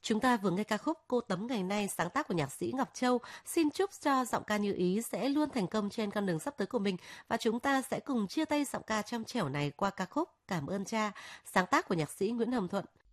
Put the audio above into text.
Chúng ta vừa nghe ca khúc Cô Tấm Ngày Nay sáng tác của nhạc sĩ Ngọc Châu. Xin chúc cho giọng ca Như Ý sẽ luôn thành công trên con đường sắp tới của mình. Và chúng ta sẽ cùng chia tay giọng ca trong trẻo này qua ca khúc Cảm ơn cha, sáng tác của nhạc sĩ Nguyễn Hồng Thuận.